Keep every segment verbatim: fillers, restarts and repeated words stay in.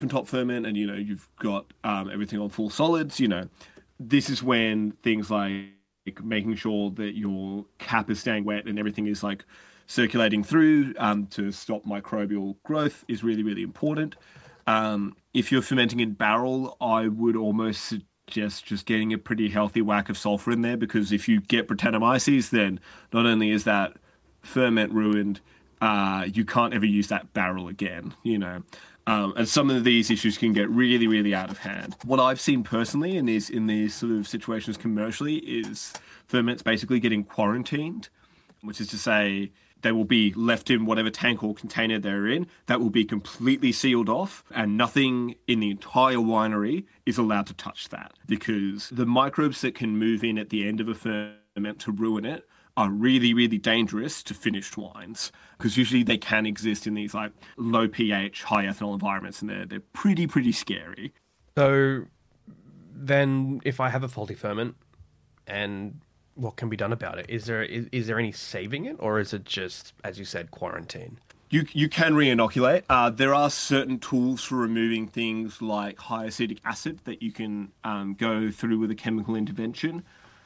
top ferment and, you know, you've got um, everything on full solids, you know, this is when things like making sure that your cap is staying wet and everything is like circulating through um, to stop microbial growth is really, really important. Um, if you're fermenting in barrel, I would almost suggest just getting a pretty healthy whack of sulfur in there, because if you get Brettanomyces, then not only is that ferment ruined, uh, you can't ever use that barrel again, you know. Um, and some of these issues can get really, really out of hand. What I've seen personally in these in these sort of situations commercially is ferments basically getting quarantined, which is to say they will be left in whatever tank or container they're in. That will be completely sealed off, and nothing in the entire winery is allowed to touch that, because the microbes that can move in at the end of a ferment to ruin it are really, really dangerous to finished wines, because usually they can exist in these like low pH, high ethanol environments, and they're they're pretty, pretty scary. So then if I have a faulty ferment, and what can be done about it? Is there is, is there any saving it, or is it just, as you said, quarantine? You you can re-inoculate. Uh, there are certain tools for removing things like high acetic acid that you can um, go through with a chemical intervention.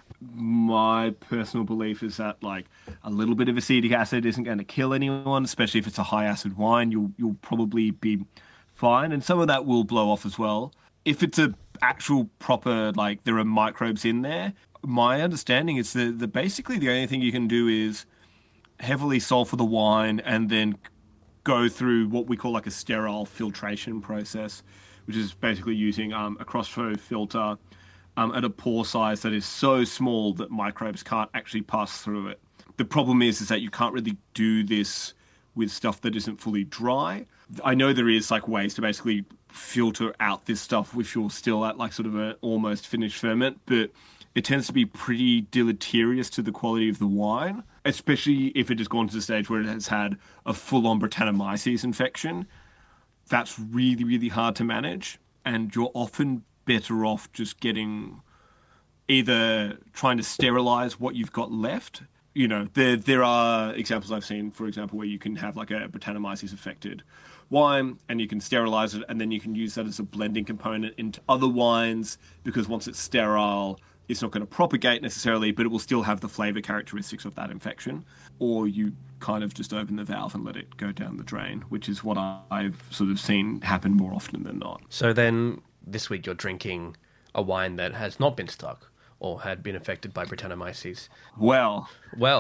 My personal belief is that like a little bit of acetic acid isn't going to kill anyone, especially if it's a high acid wine. You'll you'll probably be fine, and some of that will blow off as well. If it's a actual proper, like there are microbes in there, my understanding is that the basically the only thing you can do is heavily sulfur the wine and then go through what we call like a sterile filtration process, which is basically using um, a crossflow filter Um, at a pore size that is so small that microbes can't actually pass through it. The problem is, is that you can't really do this with stuff that isn't fully dry. I know there is like ways to basically filter out this stuff if you're still at like sort of an almost finished ferment, but it tends to be pretty deleterious to the quality of the wine, especially if it has gone to the stage where it has had a full-on Brettanomyces infection. That's really, really hard to manage, and you're often better off just getting either trying to sterilize what you've got left. You know, there there are examples I've seen, for example, where you can have like a Brettanomyces affected wine and you can sterilize it, and then you can use that as a blending component into other wines, because once it's sterile, it's not going to propagate necessarily, but it will still have the flavor characteristics of that infection. Or you kind of just open the valve and let it go down the drain, which is what I've sort of seen happen more often than not. So then this week you're drinking a wine that has not been stuck or had been affected by Brettanomyces. Well. Well.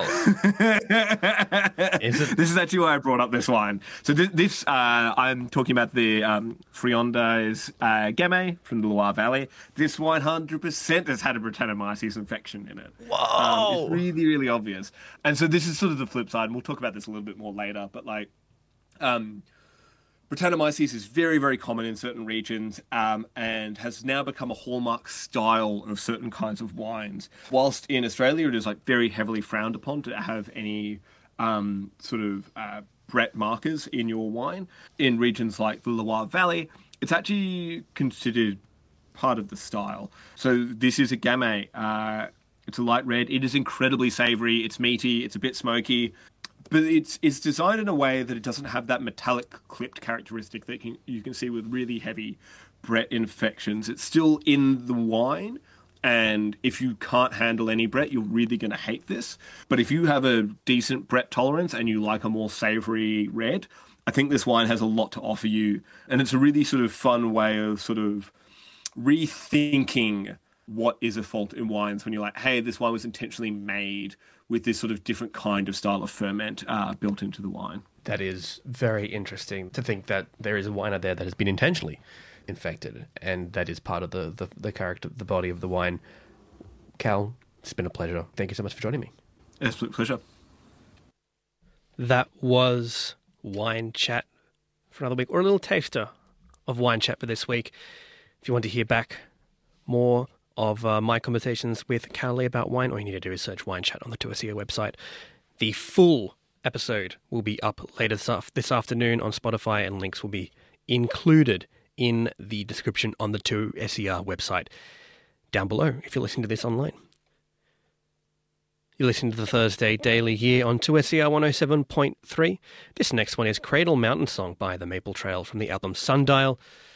Is it? This is actually why I brought up this wine. So this, this uh, I'm talking about the um, Friandes uh, Gamay from the Loire Valley. This wine one hundred percent has had a Brettanomyces infection in it. Whoa! Um, it's really, really obvious. And so this is sort of the flip side, and we'll talk about this a little bit more later, but like... Um, Brettanomyces is very, very common in certain regions um, and has now become a hallmark style of certain kinds of wines. Whilst in Australia it is like very heavily frowned upon to have any um, sort of uh, Brett markers in your wine, in regions like the Loire Valley, it's actually considered part of the style. So this is a Gamay. Uh, it's a light red. It is incredibly savoury. It's meaty. It's a bit smoky. But it's it's designed in a way that it doesn't have that metallic clipped characteristic that can, you can see with really heavy Brett infections. It's still in the wine, and if you can't handle any Brett, you're really going to hate this. But if you have a decent Brett tolerance and you like a more savoury red, I think this wine has a lot to offer you. And it's a really sort of fun way of sort of rethinking what is a fault in wines when you're like, hey, this wine was intentionally made with this sort of different kind of style of ferment uh, built into the wine. That is very interesting to think that there is a wine out there that has been intentionally infected, and that is part of the, the, the character, the body of the wine. Cal, it's been a pleasure. Thank you so much for joining me. Absolute pleasure. That was Wine Chat for another week, or a little taster of Wine Chat for this week. If you want to hear back more of uh, my conversations with Cal Lee about wine, all you need to do is search Wine Chat on the two S E O website. The full episode will be up later this afternoon on Spotify, and links will be included in the description on the two S E R website down below if you're listening to this online. You're listening to the Thursday Daily here on two S E R one oh seven point three. This next one is Cradle Mountain Song by The Maple Trail from the album Sundial.